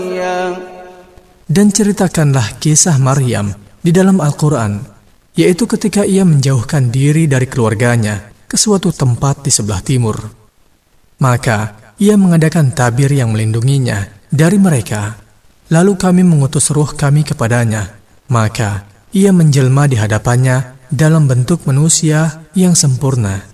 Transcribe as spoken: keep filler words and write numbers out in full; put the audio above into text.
Dan ceritakanlah kisah Maryam di dalam Al-Quran, yaitu ketika ia menjauhkan diri dari keluarganya ke suatu tempat di sebelah timur. Maka ia mengadakan tabir yang melindunginya dari mereka. Lalu kami mengutus ruh kami kepadanya, maka ia menjelma di hadapannya dalam bentuk manusia yang sempurna.